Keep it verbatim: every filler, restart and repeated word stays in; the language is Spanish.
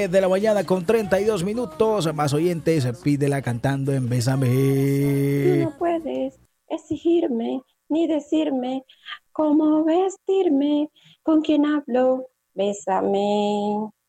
De la mañana con treinta y dos minutos. Más oyentes, pídela cantando en Tú Bésame. no puedes exigirme ni decirme cómo vestirme, con quién hablo, bésame.